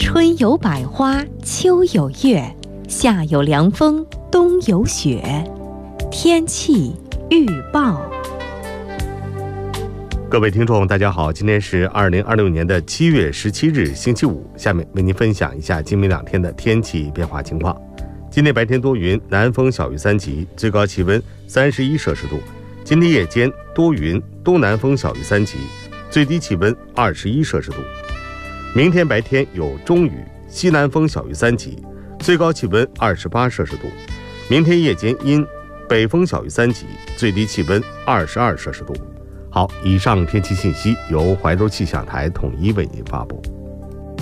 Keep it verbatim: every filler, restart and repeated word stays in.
春有百花，秋有月，夏有凉风，冬有雪。天气预报。 各位听众大家好，今天是二零二六年的七月十七日星期五，下面为您分享一下今明两天的天气变化情况。今天白天多云，南风小于三级，最高气温三十一摄氏度。今天夜间多云，东南风小于三级，最低气温二十一摄氏度。明天白天有中雨，西南风小于三级，最高气温二十八摄氏度。明天夜间阴，北风小于三级，最低气温二十二摄氏度。好，以上天气信息由怀柔气象台统一为您发布。